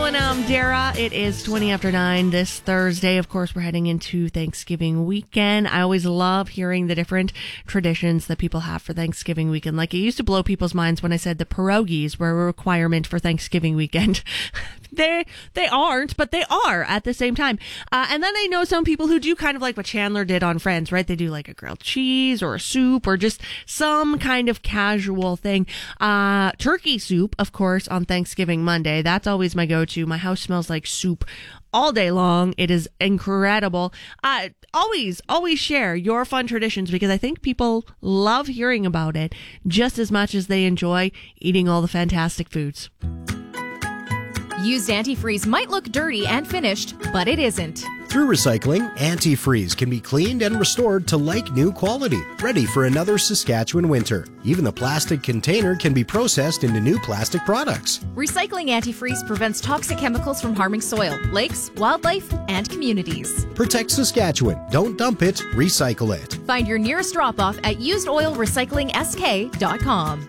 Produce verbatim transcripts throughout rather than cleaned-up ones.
and um, Dara. It is twenty after nine this Thursday. Of course, we're heading into Thanksgiving weekend. I always love hearing the different traditions that people have for Thanksgiving weekend. Like, it used to blow people's minds when I said the pierogies were a requirement for Thanksgiving weekend. They they aren't, but they are at the same time. Uh, and then I know some people who do kind of like what Chandler did on Friends, right? They do like a grilled cheese or a soup or just some kind of casual thing. Uh, turkey soup, of course, on Thanksgiving Monday. That's always my go-to. My house smells like soup all day long. It is incredible. Uh, always, always share your fun traditions, because I think people love hearing about it just as much as they enjoy eating all the fantastic foods. Used antifreeze might look dirty and finished, but it isn't. Through recycling, antifreeze can be cleaned and restored to like-new quality, ready for another Saskatchewan winter. Even the plastic container can be processed into new plastic products. Recycling antifreeze prevents toxic chemicals from harming soil, lakes, wildlife, and communities. Protect Saskatchewan. Don't dump it, recycle it. Find your nearest drop-off at used oil recycling s k dot com.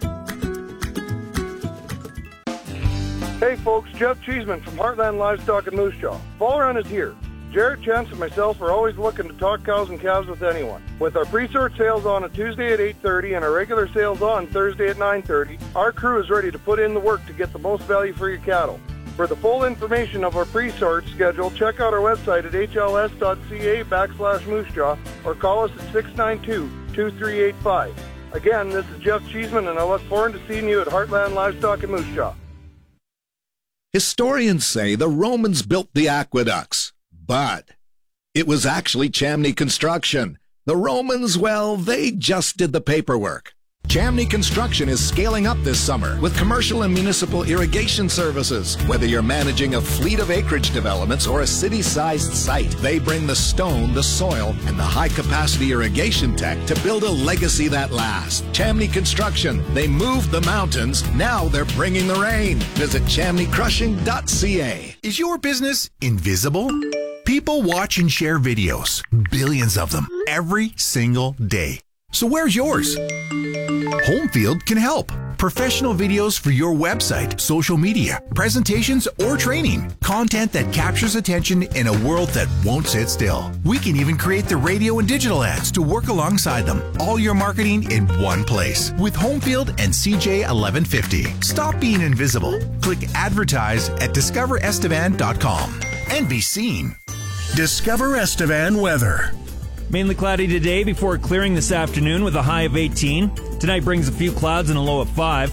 Hey folks, Jeff Cheeseman from Heartland Livestock in Moose Jaw. Fall run is here. Jared, Chance, and myself are always looking to talk cows and calves with anyone. With our pre-sort sales on a Tuesday at eight thirty and our regular sales on Thursday at nine thirty, our crew is ready to put in the work to get the most value for your cattle. For the full information of our pre-sort schedule, check out our website at h l s dot c a backslash moose jaw or call us at six nine two, two three eight five. Again, this is Jeff Cheeseman, and I look forward to seeing you at Heartland Livestock in Moose Jaw. Historians say the Romans built the aqueducts, but it was actually Chamney Construction. The Romans, well, they just did the paperwork. Chamney Construction is scaling up this summer with commercial and municipal irrigation services. Whether you're managing a fleet of acreage developments or a city-sized site, they bring the stone, the soil, and the high-capacity irrigation tech to build a legacy that lasts. Chamney Construction, they moved the mountains, now they're bringing the rain. Visit chamney crushing dot c a. Is your business invisible? People watch and share videos, billions of them, every single day. So where's yours? Homefield can help. Professional videos for your website, social media, presentations, or training. Content that captures attention in a world that won't sit still. We can even create the radio and digital ads to work alongside them. All your marketing in one place with Homefield and C J eleven fifty. Stop being invisible. Click advertise at discover estevan dot com and be seen. Discover Estevan weather. Mainly cloudy today before clearing this afternoon with a high of eighteen. Tonight brings a few clouds and a low of five.